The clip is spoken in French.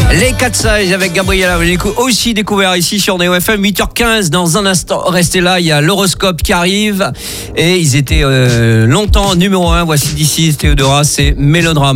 Les 4 sages avec Gabriela, vous l'avez aussi découvert ici sur Neo FM, 8h15. Dans un instant, restez là, il y a l'horoscope qui arrive. Et ils étaient longtemps numéro 1. Voici d'ici Théodora, c'est Mélodrame.